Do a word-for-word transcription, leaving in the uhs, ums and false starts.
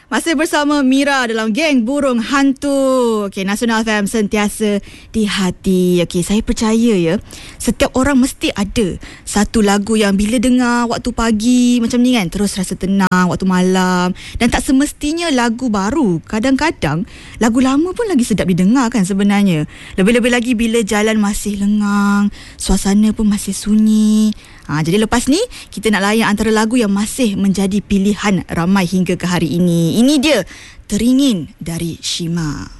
Masih bersama Mira dalam Geng Burung Hantu. Okey, Nasional F M sentiasa di hati. Okey, saya percaya ya, setiap orang mesti ada satu lagu yang bila dengar waktu pagi macam ni kan, terus rasa tenang waktu malam. Dan tak semestinya lagu baru. Kadang-kadang lagu lama pun lagi sedap didengar kan sebenarnya. Lebih-lebih lagi bila jalan masih lengang, suasana pun masih sunyi. Ha, jadi lepas ni kita nak layan antara lagu yang masih menjadi pilihan ramai hingga ke hari ini. Ini dia, Teringin dari Shima.